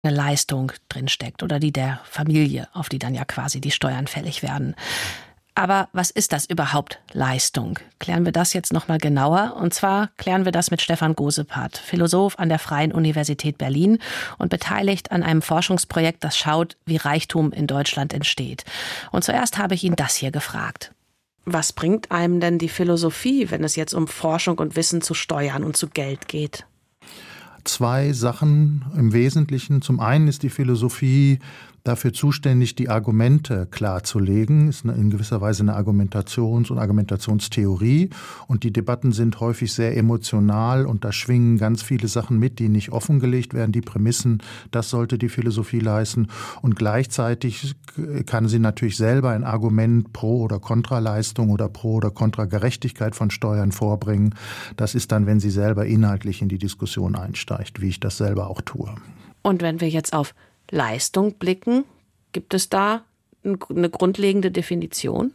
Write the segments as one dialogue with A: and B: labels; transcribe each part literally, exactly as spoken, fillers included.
A: eine Leistung drinsteckt oder die der Familie, auf die dann ja quasi die Steuern fällig werden. Aber was ist das überhaupt, Leistung? Klären wir das jetzt nochmal genauer. Und zwar klären wir das mit Stefan Gosepart, Philosoph an der Freien Universität Berlin und beteiligt an einem Forschungsprojekt, das schaut, wie Reichtum in Deutschland entsteht. Und zuerst habe ich ihn das hier gefragt. Was bringt einem denn die Philosophie, wenn es jetzt um Forschung und Wissen zu Steuern und zu Geld geht?
B: Zwei Sachen im Wesentlichen. Zum einen ist die Philosophie dafür zuständig, die Argumente klarzulegen. Ist in gewisser Weise eine Argumentations- und Argumentationstheorie. Und die Debatten sind häufig sehr emotional und da schwingen ganz viele Sachen mit, die nicht offengelegt werden. Die Prämissen, das sollte die Philosophie leisten. Und gleichzeitig kann sie natürlich selber ein Argument pro oder kontra Leistung oder pro oder kontra Gerechtigkeit von Steuern vorbringen. Das ist dann, wenn sie selber inhaltlich in die Diskussion einsteigt, wie ich das selber auch tue.
A: Und wenn wir jetzt auf Leistung blicken, gibt es da eine grundlegende Definition?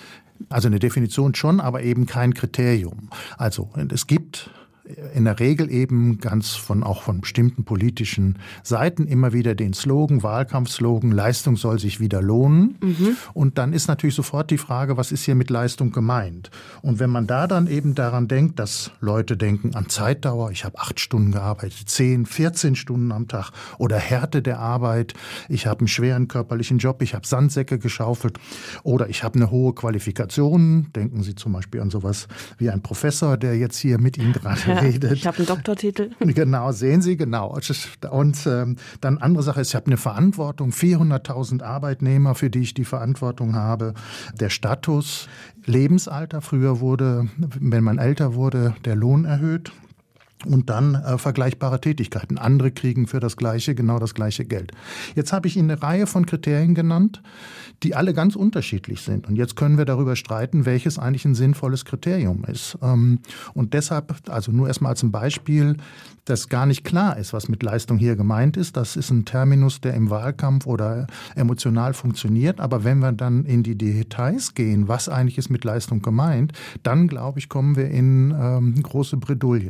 B: Also eine Definition schon, aber eben kein Kriterium. Also es gibt in der Regel eben ganz von auch von bestimmten politischen Seiten immer wieder den Slogan, Wahlkampfslogan, Leistung soll sich wieder lohnen. Mhm. Und dann ist natürlich sofort die Frage, was ist hier mit Leistung gemeint? Und wenn man da dann eben daran denkt, dass Leute denken an Zeitdauer, ich habe acht Stunden gearbeitet, zehn, vierzehn Stunden am Tag oder Härte der Arbeit, ich habe einen schweren körperlichen Job, ich habe Sandsäcke geschaufelt oder ich habe eine hohe Qualifikation. Denken Sie zum Beispiel an sowas wie ein Professor, der jetzt hier mit Ihnen gerade redet.
A: Ich habe einen Doktortitel.
B: Genau, sehen Sie, genau. Und ähm, dann andere Sache ist, ich habe eine Verantwortung, vierhunderttausend Arbeitnehmer, für die ich die Verantwortung habe. Der Status, Lebensalter, früher wurde, wenn man älter wurde, der Lohn erhöht. Und dann äh, vergleichbare Tätigkeiten. Andere kriegen für das Gleiche genau das gleiche Geld. Jetzt habe ich Ihnen eine Reihe von Kriterien genannt, die alle ganz unterschiedlich sind. Und jetzt können wir darüber streiten, welches eigentlich ein sinnvolles Kriterium ist. Ähm, und deshalb, also nur erstmal als ein Beispiel, dass gar nicht klar ist, was mit Leistung hier gemeint ist. Das ist ein Terminus, der im Wahlkampf oder emotional funktioniert. Aber wenn wir dann in die Details gehen, was eigentlich ist mit Leistung gemeint, dann, glaube ich, kommen wir in ähm, große Bredouillen.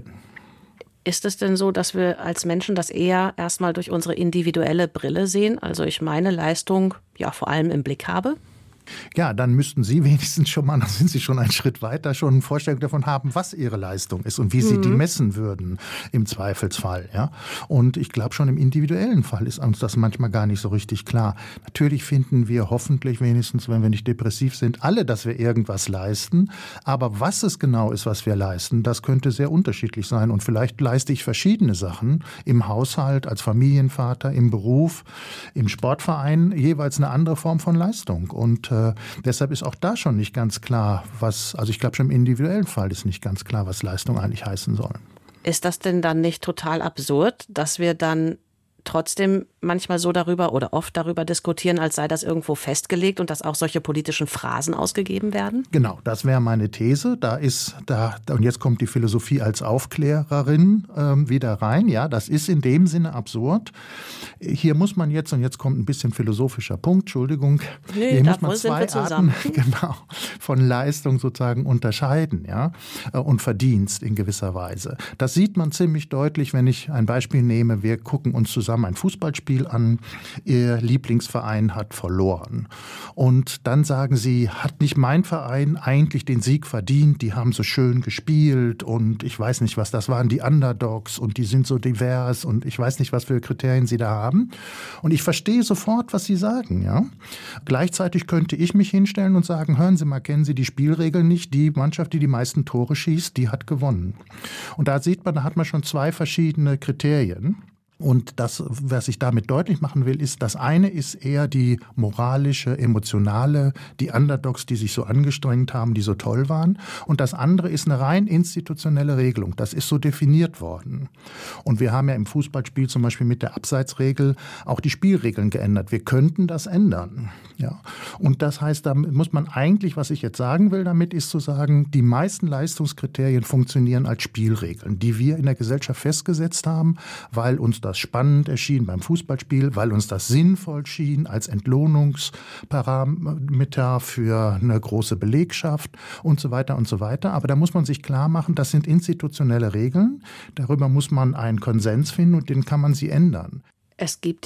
A: Ist es denn so, dass wir als Menschen das eher erstmal durch unsere individuelle Brille sehen? Also ich meine Leistung ja vor allem im Blick habe?
B: Ja, dann müssten Sie wenigstens schon mal, dann sind Sie schon einen Schritt weiter, schon eine Vorstellung davon haben, was Ihre Leistung ist und wie Sie mhm. die messen würden im Zweifelsfall. Ja? Und ich glaube, schon im individuellen Fall ist uns das manchmal gar nicht so richtig klar. Natürlich finden wir hoffentlich wenigstens, wenn wir nicht depressiv sind, alle, dass wir irgendwas leisten. Aber was es genau ist, was wir leisten, das könnte sehr unterschiedlich sein. Und vielleicht leiste ich verschiedene Sachen im Haushalt, als Familienvater, im Beruf, im Sportverein, jeweils eine andere Form von Leistung. Und Äh, deshalb ist auch da schon nicht ganz klar, was, also ich glaube schon im individuellen Fall ist nicht ganz klar, was Leistung eigentlich heißen soll.
A: Ist das denn dann nicht total absurd, dass wir dann trotzdem manchmal so darüber oder oft darüber diskutieren, als sei das irgendwo festgelegt und dass auch solche politischen Phrasen ausgegeben werden?
B: Genau, das wäre meine These. Da ist da und jetzt kommt die Philosophie als Aufklärerin ähm, wieder rein. Ja, das ist in dem Sinne absurd. Hier muss man jetzt und jetzt kommt ein bisschen philosophischer Punkt. Entschuldigung.
A: Nee,
B: Hier
A: da
B: muss man zwei Arten genau von Leistung sozusagen unterscheiden, ja, und Verdienst in gewisser Weise. Das sieht man ziemlich deutlich, wenn ich ein Beispiel nehme. Wir gucken uns zusammen ein Fußballspiel an, Ihr Lieblingsverein hat verloren. Und dann sagen Sie, hat nicht mein Verein eigentlich den Sieg verdient? Die haben so schön gespielt und ich weiß nicht, was das waren, die Underdogs und die sind so divers und ich weiß nicht, was für Kriterien Sie da haben. Und ich verstehe sofort, was Sie sagen. Ja? Gleichzeitig könnte ich mich hinstellen und sagen, hören Sie mal, kennen Sie die Spielregeln nicht? Die Mannschaft, die die meisten Tore schießt, die hat gewonnen. Und da sieht man, da hat man schon zwei verschiedene Kriterien. Und das, was ich damit deutlich machen will, ist, das eine ist eher die moralische, emotionale, die Underdogs, die sich so angestrengt haben, die so toll waren. Und das andere ist eine rein institutionelle Regelung. Das ist so definiert worden. Und wir haben ja im Fußballspiel zum Beispiel mit der Abseitsregel auch die Spielregeln geändert. Wir könnten das ändern. Ja. Und das heißt, da muss man eigentlich, was ich jetzt sagen will damit, ist zu sagen, die meisten Leistungskriterien funktionieren als Spielregeln, die wir in der Gesellschaft festgesetzt haben, weil uns das spannend erschien beim Fußballspiel, weil uns das sinnvoll schien als Entlohnungsparameter für eine große Belegschaft und so weiter und so weiter. Aber da muss man sich klar machen, das sind institutionelle Regeln. Darüber muss man einen Konsens finden und den kann man sie ändern.
A: Es gibt